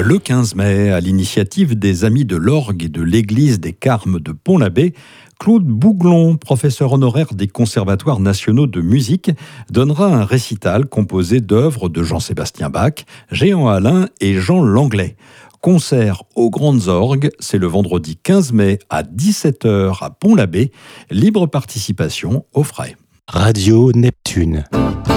Le 15 mai, à l'initiative des Amis de l'Orgue et de l'Église des Carmes de Pont-l'Abbé, Claude Bouglon, professeur honoraire des conservatoires nationaux de musique, donnera un récital composé d'œuvres de Jean-Sébastien Bach, Jehan Alain et Jean Langlais. Concert aux Grandes Orgues, c'est le vendredi 15 mai à 17h à Pont-l'Abbé. Libre participation aux frais. Radio Neptune.